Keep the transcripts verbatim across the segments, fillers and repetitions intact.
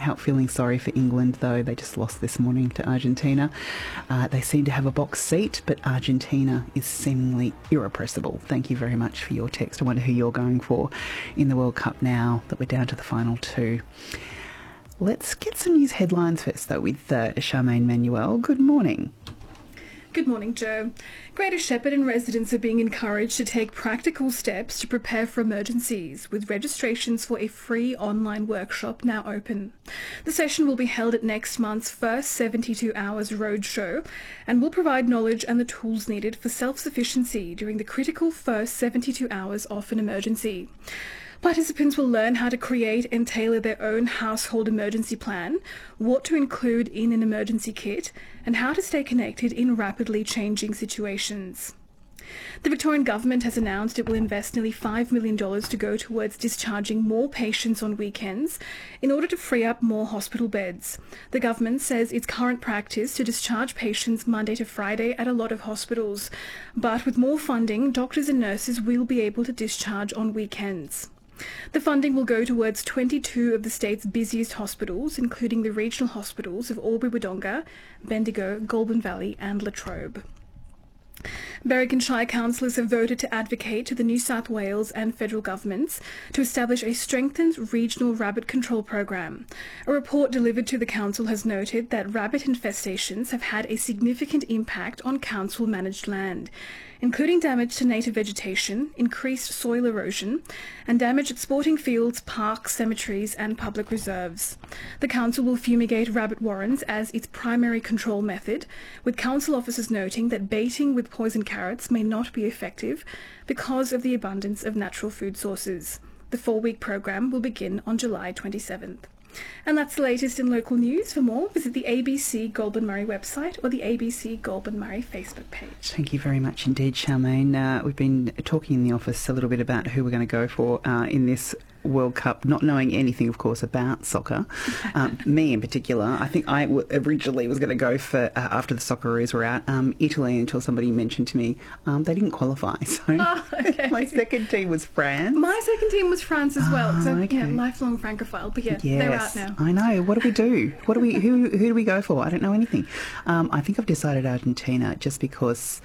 help feeling sorry for England, though. They just lost this morning to Argentina. Uh, they seem to have a box seat, but Argentina is seemingly irrepressible. Thank you very much for your text. I wonder who you're going for in the World Cup now that we're down to the final two. Let's get some news headlines first, though, with uh, Charmaine Manuel. Good morning. Good morning, Joe. Greater Shepparton residents are being encouraged to take practical steps to prepare for emergencies, with registrations for a free online workshop now open. The session will be held at next month's first seventy-two hours roadshow and will provide knowledge and the tools needed for self-sufficiency during the critical first seventy-two hours of an emergency. Participants will learn how to create and tailor their own household emergency plan, what to include in an emergency kit, and how to stay connected in rapidly changing situations. The Victorian Government has announced it will invest nearly five million dollars to go towards discharging more patients on weekends in order to free up more hospital beds. The government says it's current practice to discharge patients Monday to Friday at a lot of hospitals, but with more funding, doctors and nurses will be able to discharge on weekends. The funding will go towards twenty-two of the state's busiest hospitals, including the regional hospitals of Albury-Wodonga, Bendigo, Goulburn Valley and Latrobe. Berwick and Shire councillors have voted to advocate to the New South Wales and federal governments to establish a strengthened regional rabbit control program. A report delivered to the council has noted that rabbit infestations have had a significant impact on council-managed land, including damage to native vegetation, increased soil erosion, and damage at sporting fields, parks, cemeteries and public reserves. The council will fumigate rabbit warrens as its primary control method, with council officers noting that baiting with poison carrots may not be effective because of the abundance of natural food sources. The four-week program will begin on July twenty-seventh. And that's the latest in local news. For more, visit the A B C Goulburn Murray website or the A B C Goulburn Murray Facebook page. Thank you very much indeed, Charmaine. Uh, we've been talking in the office a little bit about who we're going to go for uh, in this World Cup, not knowing anything, of course, about soccer. Um, me in particular, I think I w- originally was going to go for, uh, after the Socceroos were out, um, Italy, until somebody mentioned to me um, they didn't qualify. So oh, okay. My second team was France. My second team was France as well. Oh, so, okay. yeah, lifelong Francophile. But yeah, yes, they're out now. I know. What do we do? What do we? Who? Who do we go for? I don't know anything. Um, I think I've decided Argentina just because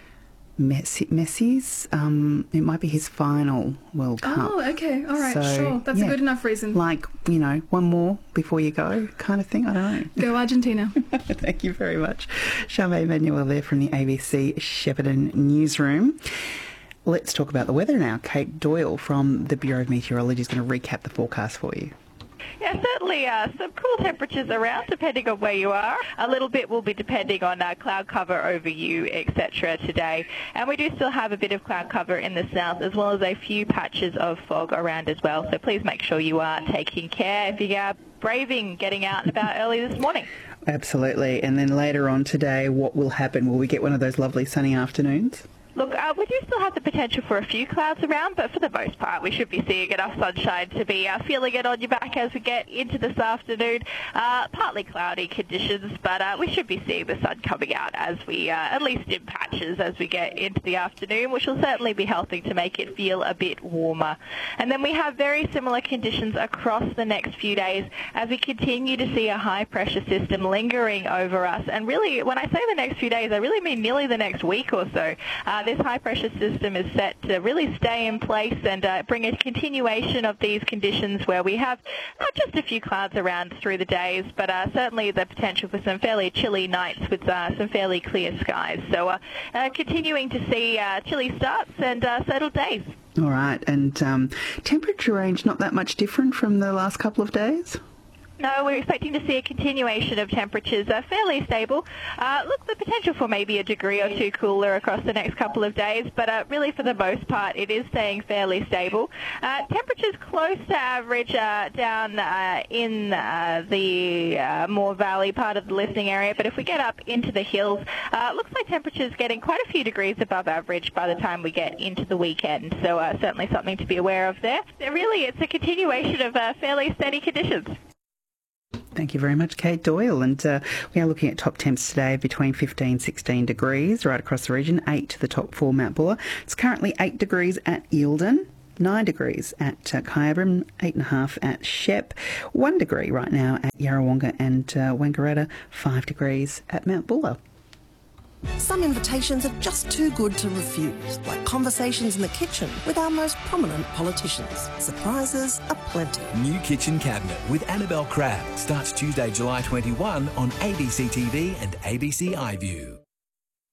Messi, Messi's. Um, it might be his final World Cup. Oh, okay. All right. So, sure. That's yeah, a good enough reason. Like, you know, one more before you go, kind of thing. I don't know. Go Argentina. Thank you very much, Charmaine Manuel there from the A B C Shepparton newsroom. Let's talk about the weather now. Kate Doyle from the Bureau of Meteorology is going to recap the forecast for you. Yeah, certainly uh, some cool temperatures around depending on where you are. A little bit will be depending on uh, cloud cover over you, et cetera today. And we do still have a bit of cloud cover in the south as well as a few patches of fog around as well. So please make sure you are taking care if you are braving getting out and about early this morning. Absolutely. And then later on today, what will happen? Will we get one of those lovely sunny afternoons? Look, uh, we do still have the potential for a few clouds around, but for the most part, we should be seeing enough sunshine to be uh, feeling it on your back as we get into this afternoon. Uh, partly cloudy conditions, but uh, we should be seeing the sun coming out as we, uh, at least in patches, as we get into the afternoon, which will certainly be helping to make it feel a bit warmer. And then we have very similar conditions across the next few days as we continue to see a high-pressure system lingering over us. And really, when I say the next few days, I really mean nearly the next week or so. Uh, this high-pressure system is set to really stay in place and uh, bring a continuation of these conditions where we have not just a few clouds around through the days, but uh, certainly the potential for some fairly chilly nights with uh, some fairly clear skies. So uh, uh, continuing to see uh, chilly starts and uh, settled days. All right. And um, temperature range not that much different from the last couple of days? No, we're expecting to see a continuation of temperatures uh, fairly stable. Uh, look, the potential for maybe a degree or two cooler across the next couple of days, but uh, really for the most part it is staying fairly stable. Uh, temperatures close to average uh, down uh, in uh, the uh, more valley part of the listening area, but if we get up into the hills, uh, looks like temperatures getting quite a few degrees above average by the time we get into the weekend, so uh, certainly something to be aware of there. So really, it's a continuation of uh, fairly steady conditions. Thank you very much, Kate Doyle. And uh, we are looking at top temps today between fifteen, sixteen degrees right across the region, eight to the top four, Mount Buller. It's currently eight degrees at Eildon. nine degrees at uh, Kyabram, eight and a half at Shep, one degree right now at Yarrawonga and uh, Wangaratta, five degrees at Mount Buller. Some invitations are just too good to refuse, like conversations in the kitchen with our most prominent politicians. Surprises aplenty. New Kitchen Cabinet with Annabelle Crabb starts Tuesday, July twenty-first on A B C T V and A B C iView.